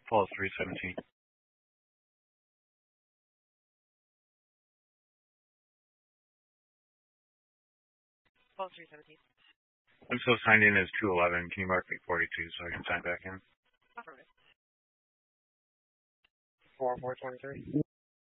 Paul 317. Paul 317. I'm still signed in as 211. Can you mark me 42 so I can sign back in? Affirmative. 4423.